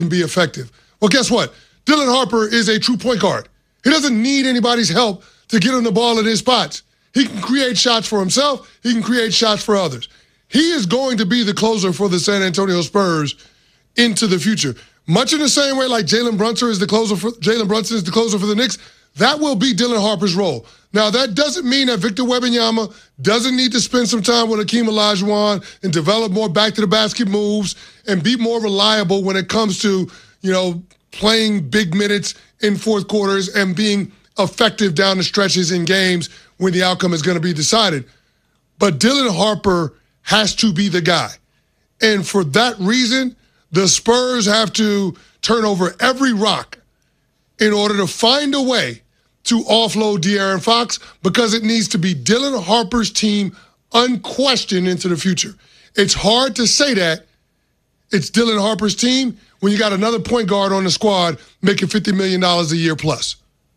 and be effective. Well, guess what? Dylan Harper is a true point guard. He doesn't need anybody's help to get him the ball in his spots. He can create shots for himself. He can create shots for others. He is going to be the closer for the San Antonio Spurs into the future. Much in the same way like Jalen Brunson is the closer for the Knicks, that will be Dylan Harper's role. Now, that doesn't mean that Victor Wembanyama doesn't need to spend some time with Hakeem Olajuwon and develop more back-to-the-basket moves and be more reliable when it comes to, playing big minutes in fourth quarters and being effective down the stretches in games when the outcome is going to be decided. But Dylan Harper has to be the guy. And for that reason, the Spurs have to turn over every rock in order to find a way to offload De'Aaron Fox, because it needs to be Dylan Harper's team unquestioned into the future. It's hard to say that it's Dylan Harper's team when you got another point guard on the squad making $50 million a year plus.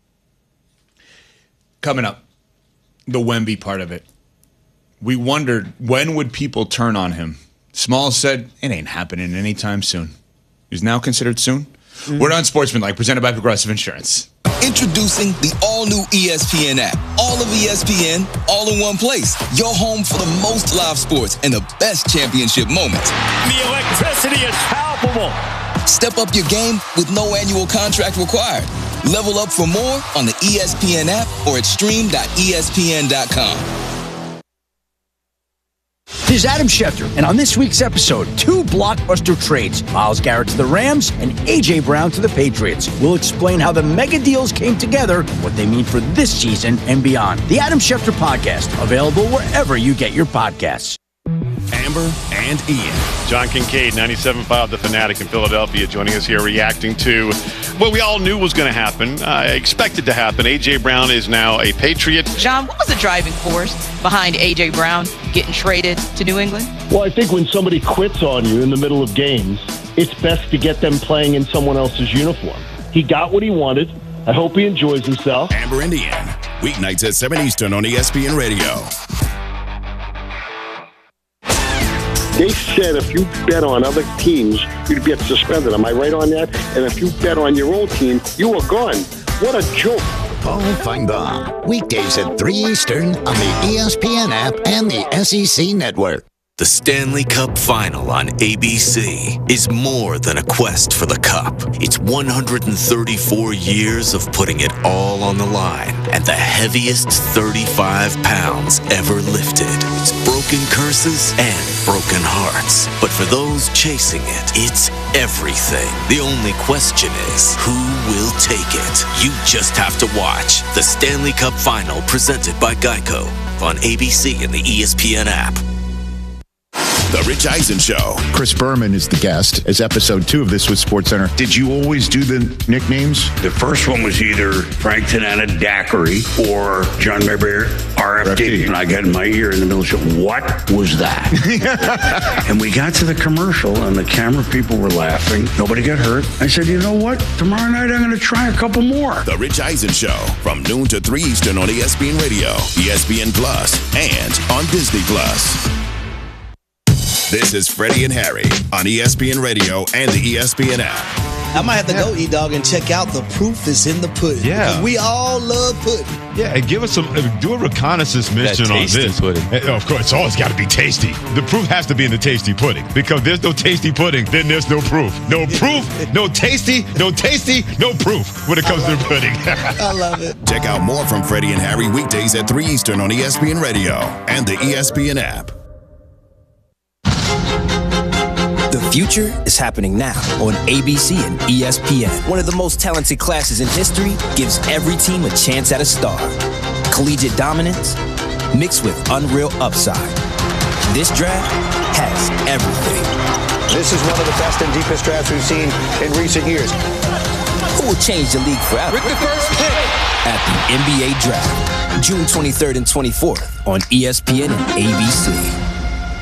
Coming up, the Wemby part of it. We wondered, when would people turn on him? Smalls said, it ain't happening anytime soon. Is now considered soon? We're on Sportsmanlike, presented by Progressive Insurance. Introducing the all-new ESPN app. All of ESPN, all in one place. Your home for the most live sports and the best championship moments. The electricity is palpable. Step up your game with no annual contract required. Level up for more on the ESPN app or at stream.espn.com. This is Adam Schefter, and on this week's episode, 2 blockbuster trades. Myles Garrett to the Rams and A.J. Brown to the Patriots. We'll explain how the mega deals came together, what they mean for this season and beyond. The Adam Schefter Podcast, available wherever you get your podcasts. Amber and Ian. John Kincaid, 97.5 The Fanatic in Philadelphia, joining us here, reacting to what we all knew was going to happen, expected to happen. A.J. Brown is now a Patriot. John, what was the driving force behind A.J. Brown getting traded to New England? Well, I think when somebody quits on you in the middle of games, it's best to get them playing in someone else's uniform. He got what he wanted. I hope he enjoys himself. Amber and Ian, weeknights at 7 Eastern on ESPN Radio. They said if you bet on other teams, you'd get suspended. Am I right on that? And if you bet on your own team, you were gone. What a joke. Paul Feinbaum, weekdays at 3 Eastern on the ESPN app and the SEC Network. The Stanley Cup Final on ABC is more than a quest for the cup. It's 134 years of putting it all on the line and the heaviest 35 pounds ever lifted. It's broken curses and broken hearts. But for those chasing it, it's everything. The only question is, who will take it? You just have to watch the Stanley Cup Final presented by Geico on ABC and the ESPN app. The Rich Eisen Show. Chris Berman is the guest, as episode 2 of This Was SportsCenter. Did you always do the nicknames? The first one was either Frank Tanana Daiquiri or John Mayberry RFD. And I got in my ear in the middle of the show, what was that? And we got to the commercial, and the camera people were laughing. Nobody got hurt. I said, you know what? Tomorrow night I'm going to try a couple more. The Rich Eisen Show, from noon to 3 Eastern on ESPN Radio, ESPN Plus, and on Disney Plus. This is Freddie and Harry on ESPN Radio and the ESPN app. I might have to go, E-Dog, and check out The Proof is in the Pudding. Yeah. Because we all love pudding. Yeah, and give us do a reconnaissance mission on this. Pudding. Of course, it's always got to be tasty. The proof has to be in the tasty pudding. Because if there's no tasty pudding, then there's no proof. No proof, no tasty, no proof when it comes to pudding. I love it. Check out more from Freddie and Harry weekdays at 3 Eastern on ESPN Radio and the ESPN app. The future is happening now on ABC and ESPN. One of the most talented classes in history gives every team a chance at a star. Collegiate dominance mixed with unreal upside. This draft has everything. This is one of the best and deepest drafts we've seen in recent years. Who will change the league forever? With the first pick at the NBA Draft, June 23rd and 24th on ESPN and ABC.